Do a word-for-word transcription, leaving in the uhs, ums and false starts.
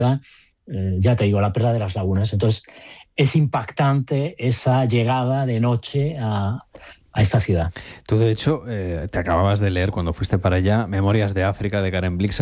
eh, ya te digo, la Perla de las Lagunas. Entonces, es impactante esa llegada de noche a, a esta ciudad. Tú, de hecho, eh, te acababas de leer cuando fuiste para allá Memorias de África de Karen Blixen.